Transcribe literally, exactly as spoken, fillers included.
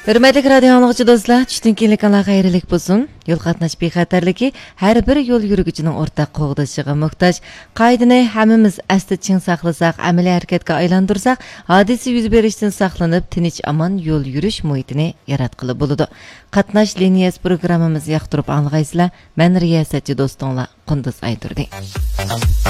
Hürmetli radyo anlıqçı dostlar, düştün kinlik ala xeyirlik bulsun. Yol qatnaş bexatarligi her bir yol yürügücünün ortaq qoğdashıga muhtaç. Qaydını hamimiz asli çin saqlasak, amali hareketga aylandırsak, hadisi yüz berishdan saqlanıp, tinch aman yol yürüyüş muhitini yaratqılı buludu. Qatnaş liniyasi programımız yaqtırıp anlığaysılar. Men riyasatçı dostunla Qunduz Ayturdi.